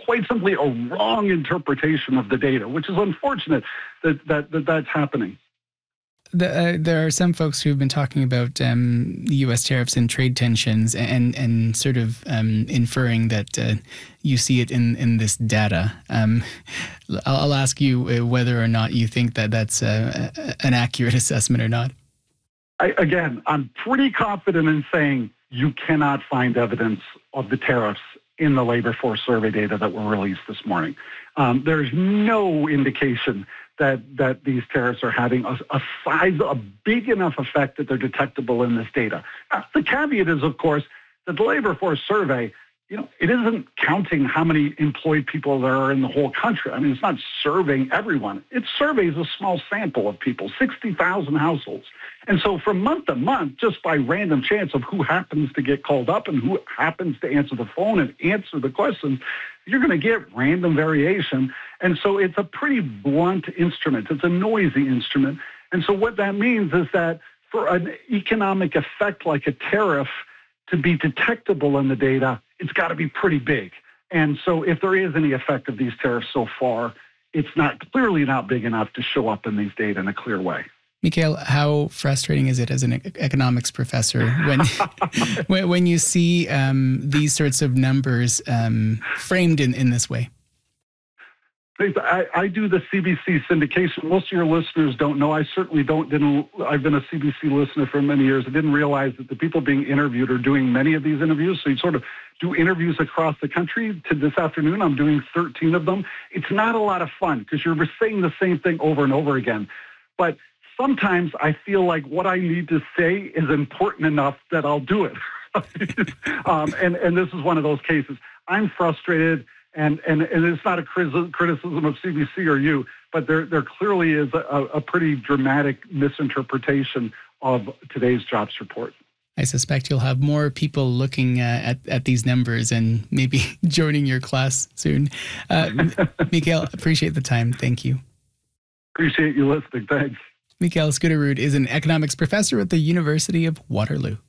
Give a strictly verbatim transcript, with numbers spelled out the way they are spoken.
quite simply a wrong interpretation of the data, which is unfortunate that, that, that that's happening. The, uh, there are some folks who've been talking about um, U S tariffs and trade tensions and and sort of um, inferring that uh, you see it in, in this data. Um, I'll, I'll ask you whether or not you think that that's uh, an accurate assessment or not. I, again, I'm pretty confident in saying you cannot find evidence of the tariffs in the labor force survey data that were released this morning. Um, there's no indication that that these tariffs are having a, a size, a big enough effect that they're detectable in this data. Now, the caveat is, of course, that the labor force survey, you know, it isn't counting how many employed people there are in the whole country. I mean, it's not surveying everyone. It surveys a small sample of people, sixty thousand households. And so from month to month, just by random chance of who happens to get called up and who happens to answer the phone and answer the questions, you're going to get random variation. And so it's a pretty blunt instrument. It's a noisy instrument. And so what that means is that for an economic effect like a tariff to be detectable in the data, it's got to be pretty big. And so if there is any effect of these tariffs so far, it's not clearly not big enough to show up in these data in a clear way. Mikhail, how frustrating is it as an economics professor when when, when you see um, these sorts of numbers um, framed in, in this way? I, I do the C B C syndication. Most of your listeners don't know. I certainly don't. Didn't. I've been a C B C listener for many years. I didn't realize that the people being interviewed are doing many of these interviews. So you sort of do interviews across the country. To this afternoon, I'm doing thirteen of them. It's not a lot of fun because you're saying the same thing over and over again. But sometimes I feel like what I need to say is important enough that I'll do it. um, and, and this is one of those cases. I'm frustrated. And, and and it's not a criticism of C B C or you, but there there clearly is a, a pretty dramatic misinterpretation of today's jobs report. I suspect you'll have more people looking uh, at, at these numbers and maybe joining your class soon. Uh, Mikhail, appreciate the time. Thank you. Appreciate you listening. Thanks. Mikhail Skutterud is an economics professor at the University of Waterloo.